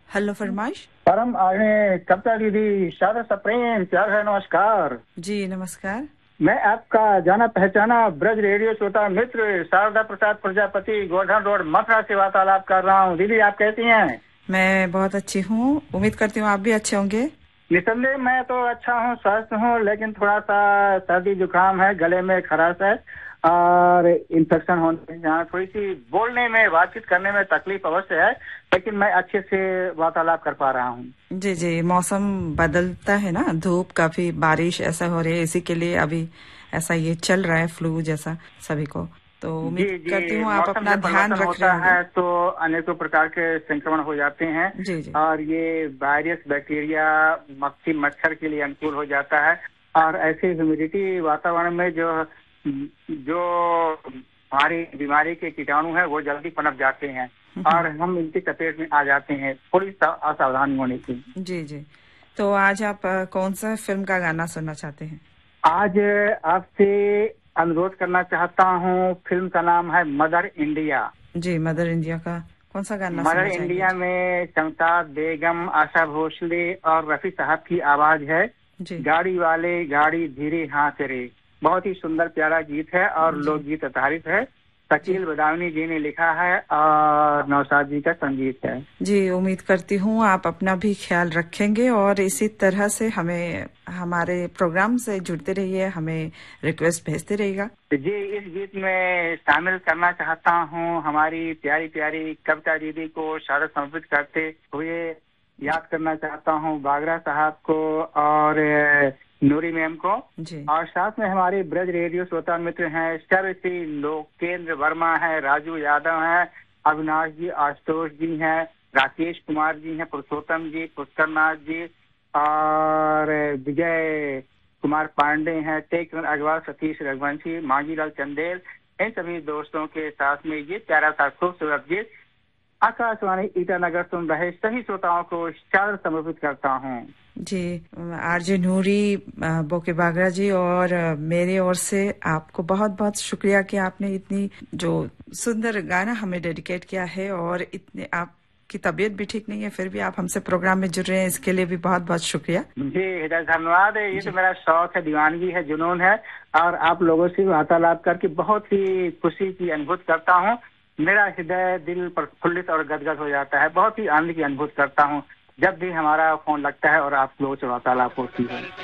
Hello फरमाइश। परम आगे कविता दीदी शारदा सप्रेम प्यार है नमस्कार। जी नमस्कार। मैं आपका जाना पहचाना ब्रज रेडियो श्रोता मित्र शारदा प्रसाद प्रजापति गोवर्धन रोड मथुरा से वार्तालाप कर रहा हूँ। दीदी आप कैसी हैं? मैं बहुत अच्छी हूँ, उम्मीद करती हूँ आप भी अच्छे होंगे। निसंदेह मैं तो अच्छा हूँ, स्वस्थ हूँ, लेकिन थोड़ा सा सर्दी जुकाम है, गले में खराश है और इन्फेक्शन होने यहाँ थोड़ी सी बोलने में बातचीत करने में तकलीफ अवश्य है, लेकिन मैं अच्छे से वार्तालाप कर पा रहा हूँ। जी जी, मौसम बदलता है ना, धूप काफी बारिश ऐसा हो रही है, इसी के लिए अभी ऐसा ये चल रहा है फ्लू जैसा सभी को। तो जी उम्मीद करती जी, हूँ आप मौसम अपना जब ध्यान परिवर्तन रख रहे होता होंगे। है तो अनेकों प्रकार के संक्रमण हो जाते हैं जी जी और ये वायरस बैक्टीरिया मक्खी मच्छर के लिए अनुकूल हो जाता है। और ऐसे ह्यूमिडिटी वातावरण में जो जो हमारी बीमारी के कीटाणु है वो जल्दी पनप जाते हैं और हम इनकी चपेट में आ जाते हैं, थोड़ी असावधानी होने की। जी जी। तो आज आप कौन सा फिल्म का गाना सुनना चाहते हैं? आज आपसे अनुरोध करना चाहता हूँ, फिल्म का नाम है मदर इंडिया। जी, मदर इंडिया का कौन सा गाना मदर सुनना चाहेंगे इंडिया आज? में शमशाद बेगम, आशा भोसले और रफी साहब की आवाज है। जी गाड़ी वाले गाड़ी धीरे हाथ रे, बहुत ही सुंदर प्यारा गीत है और जी लोकगीत आधारित है। जी शकील बदावनी जी ने लिखा है और नौशाद जी का संगीत है। जी, उम्मीद करती हूँ आप अपना भी ख्याल रखेंगे और इसी तरह से हमें हमारे प्रोग्राम से जुड़ते रहिए, हमें रिक्वेस्ट भेजते रहिएगा। जी, इस गीत में शामिल करना चाहता हूँ हमारी प्यारी प्यारी कविता दीदी को शारद समर्पित करते हुए याद करना चाहता हूँ बागरा साहब को और नूरी मैम को। जी और साथ में हमारे ब्रज रेडियो श्रोता मित्र हैं सर्वश्री लोकेंद्र वर्मा है, राजू यादव है, अविनाश जी, आशुतोष जी हैं, राकेश कुमार जी हैं, पुरुषोत्तम जी, पुष्कर नाथ जी और विजय कुमार पांडे हैं, टेकचंद अग्रवाल, सतीश रघुवंशी, मांगीलाल चंदेल, इन सभी दोस्तों के साथ में ये प्यारा सा खूबसूरत गीत आकाशवाणी ईटानगर सुन रहे सभी श्रोताओं को शारद समर्पित करता हूँ। जी, आरजे नूरी बोके बागरा जी और मेरे ओर से आपको बहुत बहुत शुक्रिया कि आपने इतनी जो सुंदर गाना हमें डेडिकेट किया है और इतने आपकी तबीयत भी ठीक नहीं है फिर भी आप हमसे प्रोग्राम में जुड़ रहे हैं, इसके लिए भी बहुत बहुत शुक्रिया। जी हृदय धन्यवाद। ये तो जी मेरा शौक है, दीवानगी है, जुनून है और आप लोगों से वार्तालाप करके बहुत ही खुशी की अनुभूति करता हूँ। मेरा हृदय दिल प्रफुल्लित और गदगद हो जाता है, बहुत ही आनंद की अनुभूति करता हूँ जब भी हमारा फोन लगता है और आप लोगों से वार्तालाप होती है।